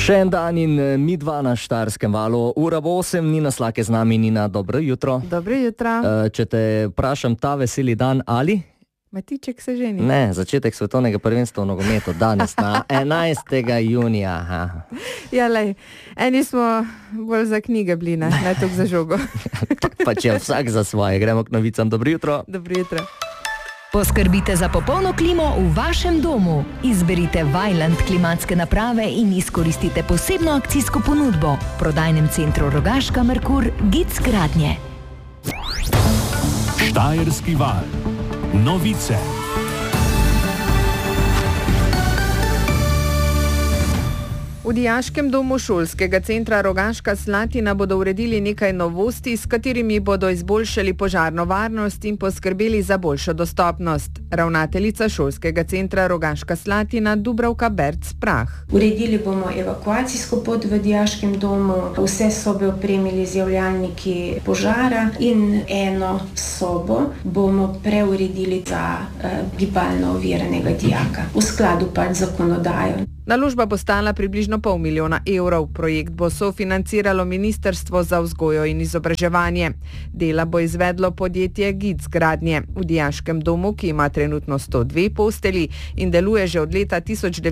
Še en dan in midva na Štajerskem valu. Ura bo 8, Nina Slake z nami. Nina, dobro jutro. Dobro jutro. Če te vprašam ta veseli dan ali? Matiček se ženi. Ne, začetek svetovnega prvenstva v nogometu danes na 11. junija. Aha. Ja, lej, eni smo bolj za knjige bili, ne toliko za žogo. Pa če vsak za svoje. Gremo k novicam. Dobro jutro. Dobro jutro. Poskrbite za popolno klimo v vašem domu. Izberite Vaillant klimatske naprave in izkoristite posebno akcijsko ponudbo. V prodajnem centru Rogaška Merkur GIC Gradnje. Štajerski val. Novice. V Dijaškem domu šolskega centra Rogaška Slatina bodo uredili nekaj novosti, s katerimi bodo izboljšali požarno varnost in poskrbeli za boljšo dostopnost. Ravnateljica šolskega centra Rogaška Slatina Dubravka Berc-Prah. Uredili bomo evakuacijsko pot v Dijaškem domu, vse sobe opremili z javljalniki požara in eno sobo bomo preuredili za gibalno oviranega dijaka v skladu z zakonodajo. Naložba bo stala približno $500 000. Projekt bo sofinanciralo Ministrstvo za vzgojo in izobraževanje. Dela bo izvedlo podjetje GIC Gradnje. V Dijaškem domu, ki ima trenutno 102 postelji in deluje že od leta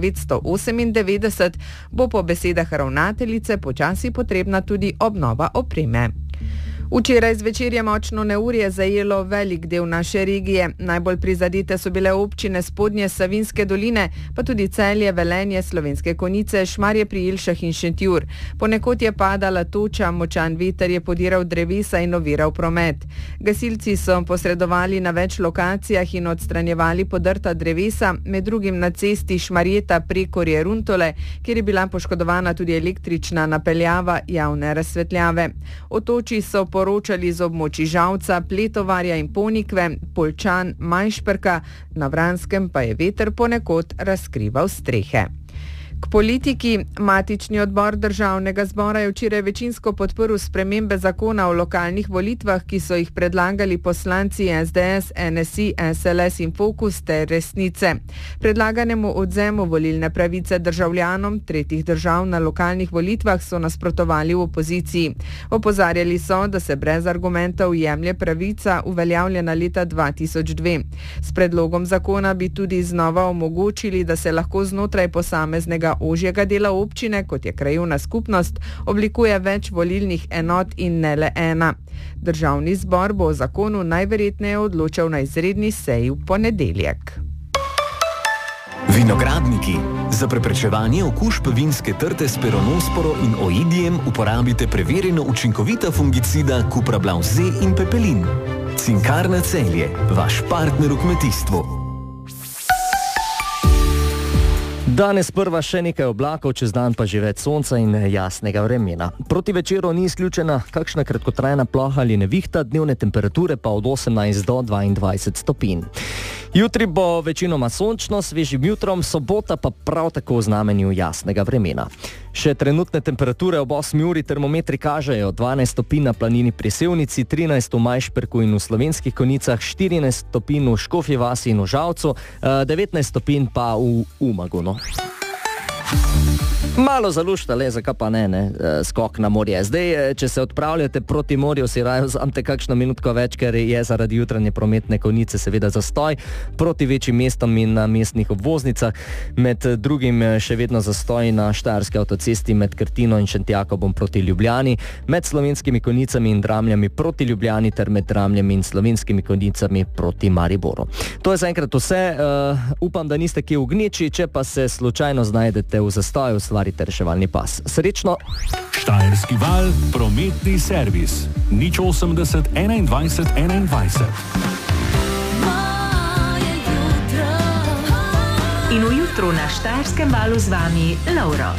1998, bo po besedah ravnateljice počasi potrebna tudi obnova opreme. Včeraj zvečer je močno neurje zajelo velik del naše regije. Najbolj prizadete so bile občine Spodnje Savinjske doline, pa tudi Celje, Velenje, Slovenske Konjice, Šmarje pri Jelšah in Šentjur. Ponekod je padala toča, močan veter je podiral drevesa in oviral promet. Gasilci so posredovali na več lokacijah in odstranjevali podrta drevesa, med drugim na cesti Šmarjeta Prekorje Runtole, kjer je bila poškodovana tudi električna napeljava javne razsvetljave. O toči so poročali z območij Žalca, Pletovarja in Ponikve, Poljčan, Majšperka, na Vranskem pa je veter ponekod razkrival strehe. K politiki. Matični odbor Državnega zbora je včeraj večinsko podprl spremembe zakona o lokalnih volitvah, ki so jih predlagali poslanci SDS, NSI, SLS in Fokus ter Resnice. Predlaganemu odvzemu volilne pravice državljanom tretjih držav na lokalnih volitvah so nasprotovali v opoziciji. Opozarjali so, da se brez argumentov jemlje pravica uveljavljena leta 2002. S predlogom zakona bi tudi znova omogočili, da se lahko znotraj posameznega ožjega dela občine, kot je krajevna skupnost, oblikuje več volilnih enot in ne le ena. Državni zbor bo o zakonu najverjetneje odločal na izredni seji v ponedeljek. Vinogradniki. Za preprečevanje okužb vinske trte s peronosporo in oidijem uporabite preverjeno učinkovita fungicida Cuprablav Z in Pepelin. Cinkarna Celje, vaš partner v kmetijstvu. Danes prva še nekaj oblakov, čez dan pa že več sonca in jasnega vremena. Proti večeru ni izključena kakšna kratkotrajna ploha ali nevihta, dnevne temperature pa od 18 do 22 stopinj. Jutri bo večinoma sončno, svežim jutrom, sobota pa prav tako v znamenju jasnega vremena. Še trenutne temperature ob 8 uri termometri kažejo 12 stopinj na planini pri Sevnici, 13 v Majšperku in v Slovenskih Konjicah, 14 stopinj v Škofji vasi in v Žalcu, 19 stopinj pa v Umagu. Malo zalušta, le zakaj pa ne, skok na morje. Zdaj, če se odpravljate proti morju, si raje vzamete kakšno minutko več, ker je zaradi jutranje prometne konice seveda zastoj proti večjim mestom in na mestnih obvoznicah. Med drugim še vedno zastoj na Štajerski avtocesti med Krtino in Šentjakobom proti Ljubljani, med Slovenskimi Konjicami in Dramljami proti Ljubljani ter med Dramljami in Slovenskimi Konjicami proti Mariboru. To je zaenkrat vse. Upam, da niste kje v gneči, če pa se slučajno znajdete v zastoju, ustvarite reševalni pas. Srečno! Štajerski val, prometni servis. 080 21 21. In v jutru na Štajerskem valu z vami Lauro.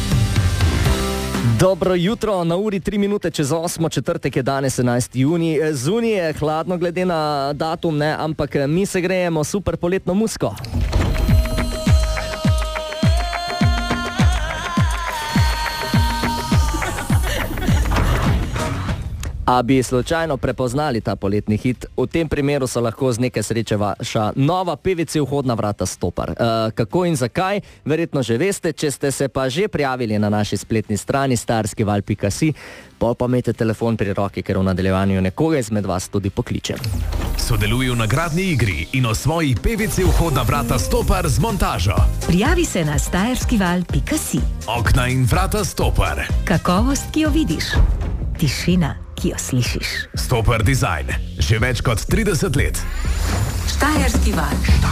Dobro jutro, na uri 3 minute čez 8, četrtek je danes 11. junij. Zunaj je hladno glede na datum, ne, ampak mi se grejemo super poletno muziko. A bi slučajno prepoznali ta poletni hit? V tem primeru so lahko z neke sreče vaša nova PVC vhodna vrata Stopar. Kako in zakaj? Verjetno že veste, če ste se pa že prijavili na naši spletni strani starskival.si, pol pa imejte telefon pri roki, ker v nadaljevanju nekoga izmed vas tudi pokličem. Sodeluj v nagradni igri in osvoji PVC vhodna vrata Stopar z montažo. Prijavi se na starskival.si. Okna in vrata Stopar. Kakovost, ki jo vidiš. Tišina, ki jo slišiš. Stopar Design. Že več kot 30 let. Štajerski val.